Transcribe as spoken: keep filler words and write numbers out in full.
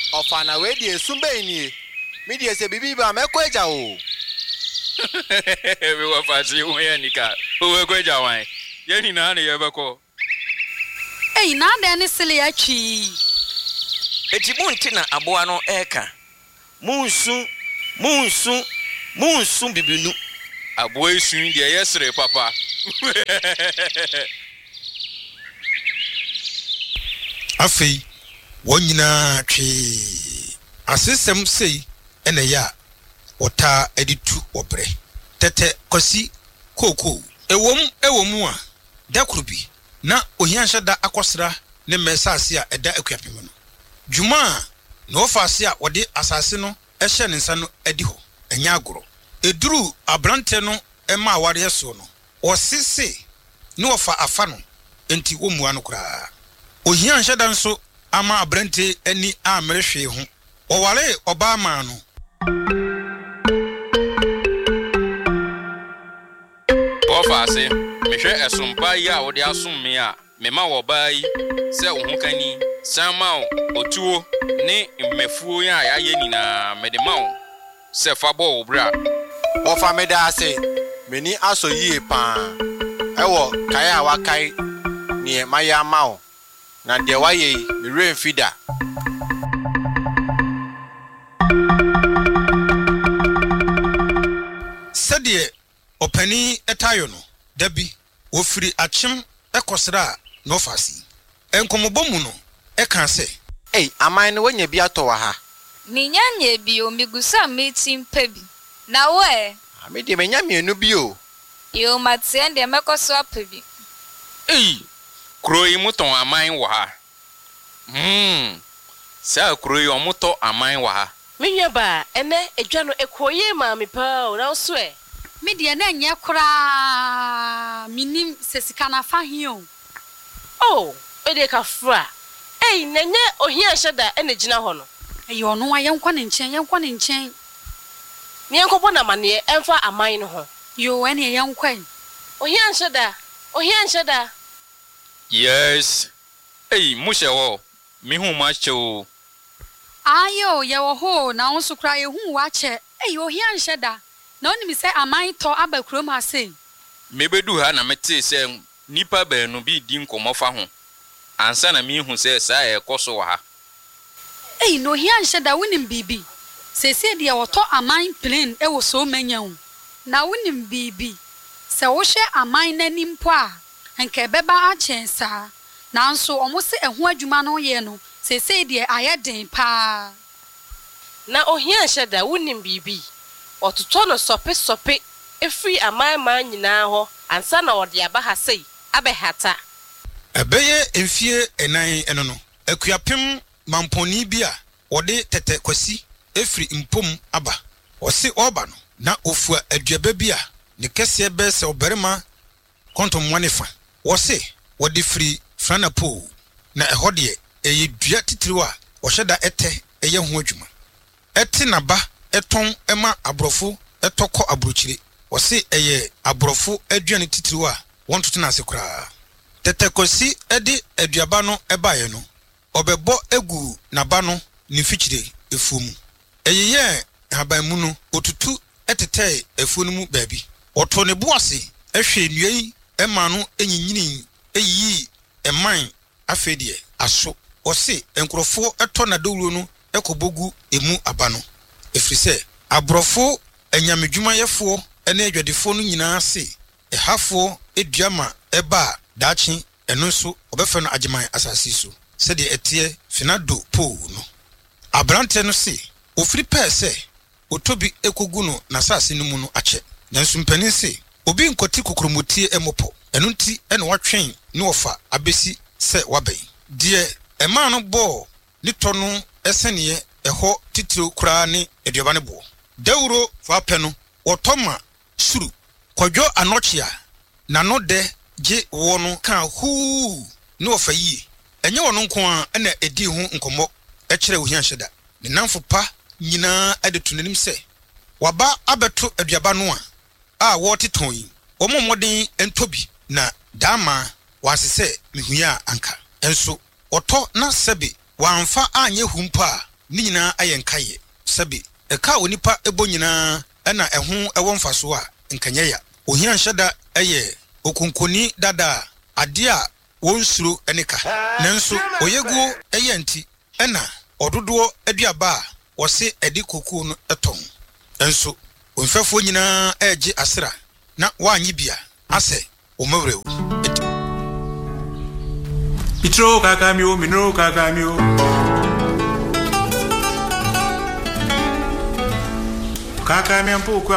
Ofana we die sumbe ni. Me die se bibi ba mekweja o. We wa fati wo ya nika. O kweja wan. Ye ni na na ye beko. Ei na da ne sele atwi. Eti munti na aboa no eka. Munsu, munsu, munsu bibinu. Aboa isu die yesre papa. Afei wonyina twe asesem sei ene ya ota editu obre tete kosi koko ewom ewom a dakrubi na ohianhye da akosra ne mesase a eda akuapem no djuma no faase a wode asase no ehye ne nsa no adi ho enya agoro eduru abrante no ema aware so no osisi no ofa afa no enti womua no kura ohianhye da nso ama abrante ani a merehwe ho oware obama no Ofase mehwe esompa yi a wode asom me a mema wo bai se wo ho kani sama otuo ne mmefuo ya yaye nina medemao se fa bo wo bra Ofa me da ase meni aso yie pa. Ewo kaya wakai ni maya mao. Na de waye me remfida. Sadie opani etayo no dabi ofiri achim ekosra no fasi enkomobomu no eka se Ei aman no wanya bi ato wa ha. Minyanye bi o migusa meeting pebi. Na we Me de menya mienu bi o. yo matse de mekoso apebi. ei kroi muton aman wo ha hmm sa kroi omuto aman wo ha Minya ba ene edwa no ekoye ma me pa o na so e Me de na nya kura minim sesika na fa hio. oh e de ka fra ei nenye ohia hyeda ene gina ho no Ei ono a yenkwa ne nchen yenkwa ne nchen. ne enkopo na mane emfa aman no ho Yo ene yenkwa. ohia hyeda ohia hyeda yes ei mushe wo mi hu ma chewo Ayo ye wo ho na won so kra ye hu wa che. Ei ohia nheda. Na oni mi se aman to abakrom ase. mebedu ha na mete se nipa baanu bi di nkomofa ho ansa na mi hu se sa e koso wa ha Ei no ohia nheda wonim bibi. Sese de woto aman plane e wo so manyan. Na wonim bibi. Se wo hwe aman nanim po a enka beba a chensa. Nanso omo se eho adwuma no ye no sese de ayeden pa. na ohia hyeda wonim bibi ototo no sope sope efri aman man nyina ho ansa na wode aba ha sei abehata ebeye emfie enan eno no akuapem mamponi bi a wode tete kwasi efri mpom aba osi oba no na ofua aduaba bi a ne kese be se oberema kontom wanefa wose wode fri frana po na ehode eye dua titiriwa wohyeda ete eye ho adwuma ete na ba eton ema abrofo etoko abrochire wose eye abrofo aduane titiriwa wontoto na ase kura tete kosi edi aduaba no ebaye no obebo egu na ba no ni fichire efumu eyeye haban mu no otutu etete efunu mu baabi oto ne boase ehwe nuai ema no enyinyini eyi eman afedie aso ose enkrofo eto na dawuro no ekobogu emu aba no efrise abrofo enyamedwuma yefo ene adwadefo no nyina se ehafo eduama eba dachi eno so obefe no ageman asase so se de etie finado po no abrante no se ofiri pese otobi ekogu no na asase no mu no ache nanso mpanin se obi nkoti kokromotie emopo eno nti ene watwen ne ofa abesi se waben die ema no bo ni tono eseniye eho titiro kura ne eduaba ne bo dawuro fa pe no otoma suru kodwo anochia na no de je wo no kan hu ne ofa yi enye wono nko a na edi hu nkomo e kire ohia hyeda ne namfo pa nyina adetu nanim se waba abeto aduaba no a a wo teton yi omo moden entobi na dama wasese mihua anka enso oto na sebe wamfa anye humpa ni nyinaa ayɛ nkaye sɛbi ɛka onipa ɛbɔ nyinaa ɛna ɛho ɛwɔ mfaso a nkanyɛ ya ohia nhyɛda ɛyɛ okonkoni dada ade a wonsuro ɛnika nanso oyegu ɛyɛ nti ɛna ɔdodoɔ aduaba a wɔse ɛde kokoo no ɛtɔn ɛnso onfɛfo nyinaa ɛgye asra na waanyi bia asɛ omawrew Mitro kakamio minro kakamio kakamia mpo